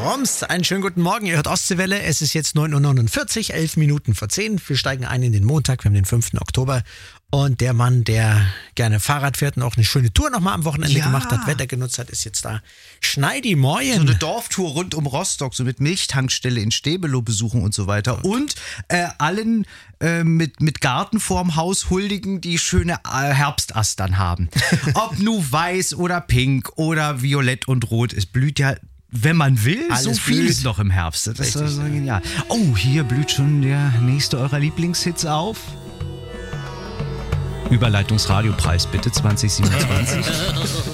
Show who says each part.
Speaker 1: Rums, einen schönen guten Morgen. Ihr hört Ostseewelle. Es ist jetzt 9:49 Uhr, 11 Minuten vor 10. Wir steigen ein in den Montag. Wir haben den 5. Oktober. Und der Mann, der gerne Fahrrad fährt und auch eine schöne Tour nochmal am Wochenende gemacht hat, Wetter genutzt hat, ist jetzt da. Schneidi, moin.
Speaker 2: So eine Dorftour rund um Rostock, so mit Milchtankstelle in Stebelow besuchen und so weiter. Und allen mit Garten vorm Haus huldigen, die schöne Herbstastern haben. Ob nu weiß oder pink oder violett und rot, es blüht ja, wenn man will,
Speaker 1: alles
Speaker 2: so vieles
Speaker 1: blüht.
Speaker 2: noch im Herbst. Das ist
Speaker 1: Richtig,
Speaker 2: so genial. Oh, hier blüht schon der nächste eurer Lieblingshits auf. Überleitungsradiopreis bitte 2027.